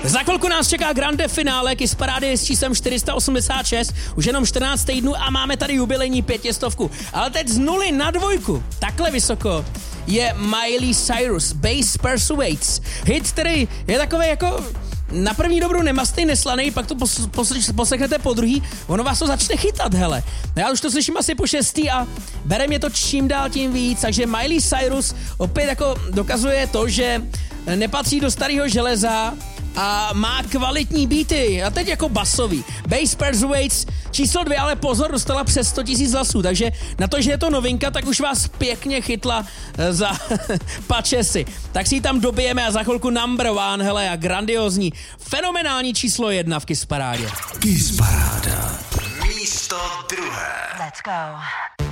Za chvilku nás čeká grande finále Kiss parády s číslem 486, už jenom 14 týdnů a máme tady jubilejní 500. Ale teď z 0 na 2, takhle vysoko, je Miley Cyrus, Bass Persuades. Hit, který je takový jako na první dobrou nemastný, neslaný, pak to poslechnete po druhý, ono vás to začne chytat, hele. Já už to slyším asi po 6. a bere mě to čím dál tím víc, takže Miley Cyrus opět jako dokazuje to, že nepatří do starého železa a má kvalitní beaty, a teď jako basový. Bass Persuades číslo 2, ale pozor, dostala přes 100 000 hlasů, takže na to, že je to novinka, tak už vás pěkně chytla za pačesy. Tak si ji tam dobijeme a za chvilku number 1, hele, a grandiozní, fenomenální číslo 1 v Kiss parádě. Kiss paráda. Místo 2. Let's go.